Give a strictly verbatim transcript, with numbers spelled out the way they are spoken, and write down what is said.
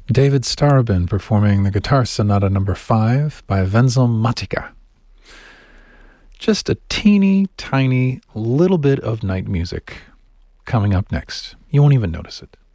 David Starobin performing the Guitar Sonata number five by Wenzel Matica. Just a teeny tiny little bit of night music coming up next. You won't even notice it.